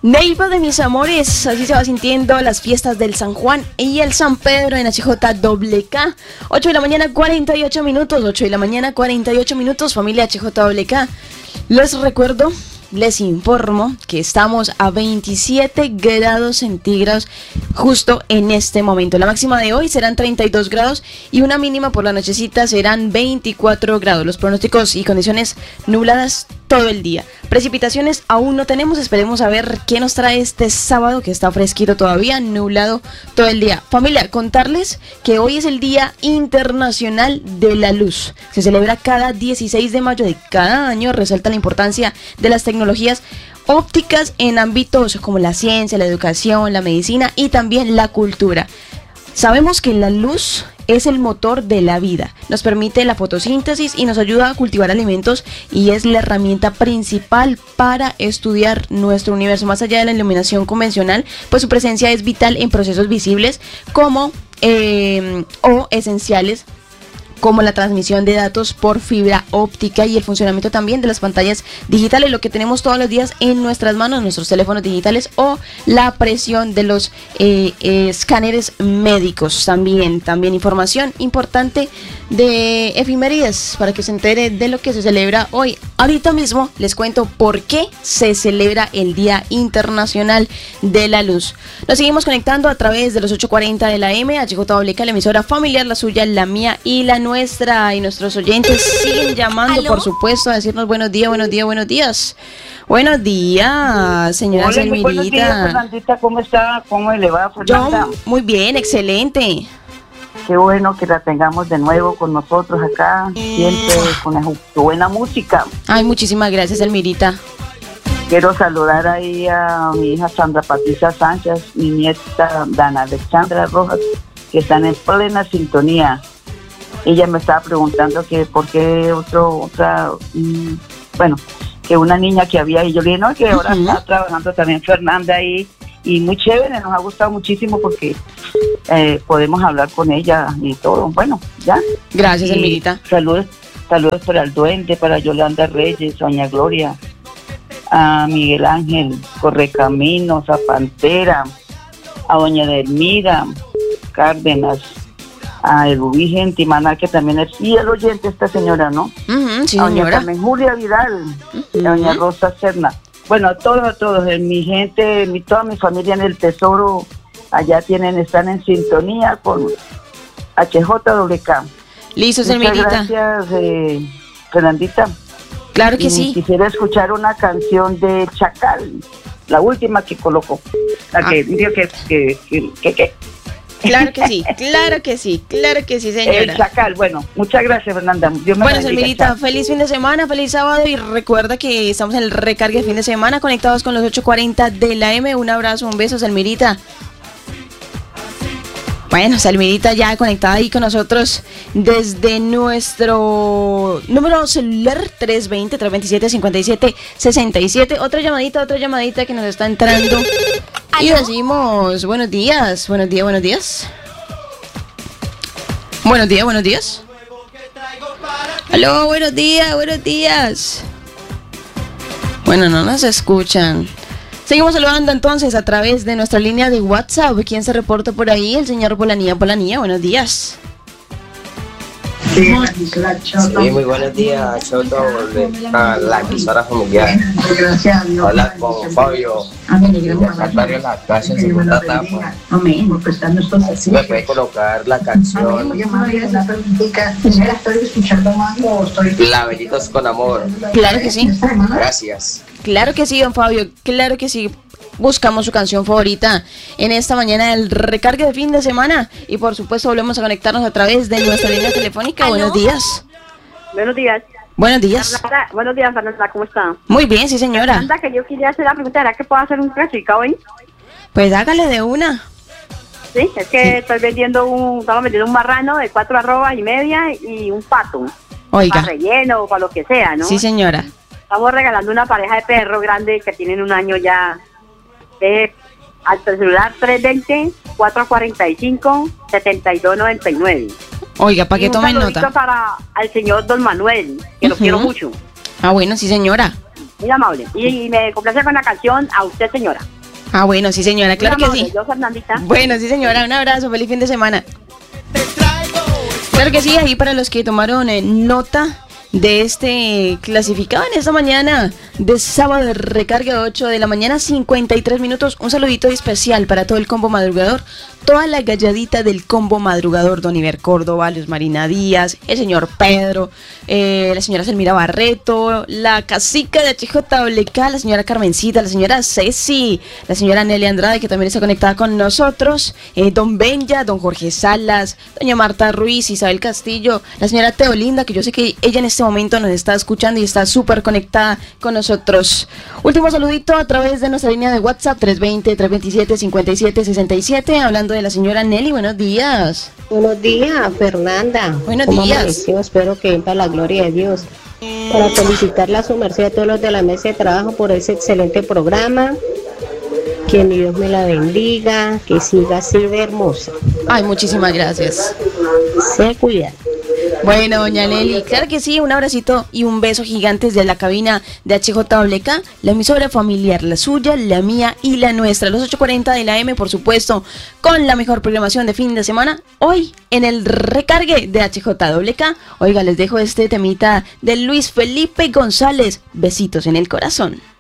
Neiva de mis amores, así se va sintiendo las fiestas del San Juan y el San Pedro en HJWK. 8 de la mañana 48 minutos, 8 de la mañana 48 minutos, familia HJWK. Les recuerdo, les informo que estamos a 27 grados centígrados justo en este momento. La máxima de hoy serán 32 grados y una mínima por la nochecita serán 24 grados. Los pronósticos y condiciones nubladas todo el día. Precipitaciones aún no tenemos, esperemos a ver qué nos trae este sábado, que está fresquito todavía, nublado todo el día. Familia, contarles que hoy es el Día Internacional de la Luz. Se celebra cada 16 de mayo de cada año, resalta la importancia de las tecnologías ópticas en ámbitos como la ciencia, la educación, la medicina y también la cultura. Sabemos que la luz es el motor de la vida, nos permite la fotosíntesis y nos ayuda a cultivar alimentos y es la herramienta principal para estudiar nuestro universo. Más allá de la iluminación convencional, pues su presencia es vital en procesos visibles como o esenciales, como la transmisión de datos por fibra óptica y el funcionamiento también de las pantallas digitales, lo que tenemos todos los días en nuestras manos, nuestros teléfonos digitales, o la presión de los escáneres médicos. También información importante de efemérides para que se entere de lo que se celebra hoy. Ahorita mismo les cuento por qué se celebra el Día Internacional de la Luz. Nos seguimos conectando a través de los 840 de la M, HJWK, la emisora familiar, la suya, la mía y la nuestra, y nuestros oyentes siguen llamando. ¿Aló? Por supuesto, a decirnos buenos días, buenos días, buenos días. Buenos días, señora Selmirita. Buenos días, Fernandita, ¿cómo está? ¿Cómo le va, Fernanda? Yo, muy bien, excelente. Qué bueno que la tengamos de nuevo con nosotros acá, siempre con su buena música. Ay, muchísimas gracias, Selmirita. Quiero saludar ahí a mi hija Sandra Patricia Sánchez, mi nieta Dana Alexandra Rojas, que están en plena sintonía. Ella me estaba preguntando que por qué que una niña que había, y yo le dije, no, que ahora está trabajando también Fernanda ahí, y muy chévere, nos ha gustado muchísimo porque podemos hablar con ella y todo. Bueno, ya. Gracias, Elmirita. Saludos para el Duende, para Yolanda Reyes, Doña Gloria, a Miguel Ángel Correcaminos, a Pantera, a Doña Delmira Cárdenas, a Rubí Gentimaná, que también es fiel oyente esta señora, ¿no? Sí, a Doña señora. Carmen Julia Vidal, a Doña Rosa Serna. Bueno, a todos, mi gente, toda mi familia en el Tesoro, allá están en sintonía con HJWK. Listo, Muchas Selmirita. gracias, Fernandita. Claro que sí. Quisiera escuchar una canción de Chacal, la última que colocó, la que dijo que Claro que sí, claro que sí, claro que sí, señora. El Chacal. Bueno, muchas gracias, Fernanda. Bueno, Selmirita, feliz fin de semana, feliz sábado, y recuerda que estamos en el recargue de fin de semana conectados con los 840 de la M. Un abrazo, un beso, Selmirita. Bueno, Selmirita ya conectada ahí con nosotros desde nuestro número celular 320-327-5767. Otra llamadita que nos está entrando. Y decimos buenos días, buenos días, buenos días. Buenos días, buenos días. Aló, buenos días, buenos días. Bueno, no nos escuchan. Seguimos saludando entonces a través de nuestra línea de WhatsApp. ¿Quién se reporta por ahí? El señor Polanía, buenos días. Sí, muy buenos días, Choto, a la emisora familiar. Hola con Fabio, Santario Las Casas, segunda etapa. Así me puede colocar la canción Laberintos con Amor. Claro que sí. Gracias. Claro que sí, don Fabio, claro que sí. Buscamos su canción favorita en esta mañana del recargue de fin de semana. Y por supuesto volvemos a conectarnos a través de nuestra línea telefónica. ¿Aló? Buenos días. Buenos días. Buenos días. Buenos días, Fernanda, ¿cómo está? Muy bien, sí, señora. Fernanda, que yo quería hacer la pregunta, ¿era que puedo hacer un clasificado hoy? Pues hágale de una. Sí, es que estamos vendiendo un marrano de 4 arrobas y media y un pato. Oiga. Para relleno o para lo que sea, ¿no? Sí, señora. Estamos regalando una pareja de perros grandes que tienen un año ya. Al celular 320-445-7299. Oiga, para que tomen nota. Para al señor Don Manuel, que lo quiero mucho. Ah, bueno, sí, señora. muy amable. Y me complace con la canción A Usted, Señora. Ah, bueno, sí, señora, claro que sí. Yo, Fernandita. Bueno, sí, señora, un abrazo, feliz fin de semana. Claro que sí, ahí para los que tomaron nota de este clasificado en esta mañana de sábado de recarga, 8 de la mañana, 53 minutos. Un saludito especial para todo el combo madrugador, toda la galladita del combo madrugador: Don Iber Córdoba, Luz Marina Díaz, el señor Pedro, la señora Selmira Barreto, la cacica de HJWK, la señora Carmencita, la señora Ceci, la señora Nelly Andrade, que también está conectada con nosotros, don Benja, don Jorge Salas, doña Marta Ruiz, Isabel Castillo, la señora Teolinda, que yo sé que ella en este momento nos está escuchando y está súper conectada con nosotros. Último saludito a través de nuestra línea de WhatsApp 320-327-5767, hablando de la señora Nelly. Buenos días. Buenos días, Fernanda. Buenos ¿Cómo días. amaneció? Espero que para la gloria de Dios. Para felicitarla a su merced, a todos los de la mesa de trabajo, por ese excelente programa. Que mi Dios me la bendiga, que siga así de hermosa. Ay, muchísimas gracias. Se cuida. Bueno, doña Nelly, claro que sí, un abracito y un beso gigante desde la cabina de HJWK, la emisora familiar, la suya, la mía y la nuestra, los 8:40 de la M, por supuesto, con la mejor programación de fin de semana, hoy en el recargue de HJWK. Oiga, les dejo este temita de Luis Felipe González, Besitos en el Corazón.